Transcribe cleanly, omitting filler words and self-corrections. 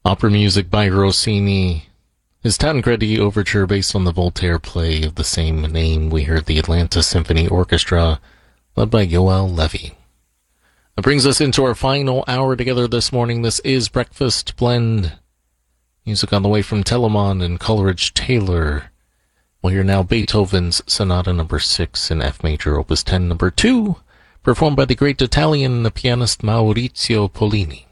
Opera music by Rossini. His Tancredi Overture, based on the Voltaire play of the same name. We heard the Atlanta Symphony Orchestra, led by Yoel Levy. That brings us into our final hour together this morning. This is Breakfast Blend. Music on the way from Telemann and Coleridge Taylor. We'll hear now Beethoven's Sonata No. 6 in F major, Opus 10 No. 2, performed by the great Italian pianist Maurizio Pollini.